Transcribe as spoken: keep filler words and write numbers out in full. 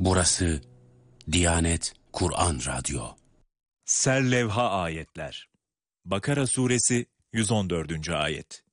Burası Diyanet Kur'an Radyo. Serlevha ayetler. Bakara suresi yüz on dördüncü ayet.